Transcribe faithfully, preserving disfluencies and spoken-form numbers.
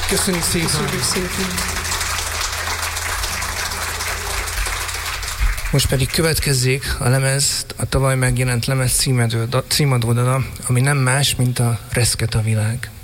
Köszönjük szépen. Köszönjük szépen. Most pedig következzék a lemez, a tavaly megjelent lemez címadó, címadó dala, ami nem más, mint a Reszket a világ.